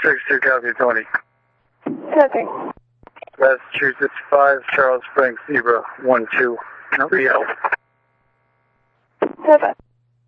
6-2, copy 20. Okay. Massachusetts 5, Charles Frank Zebra 1-2, Rio. Perfect.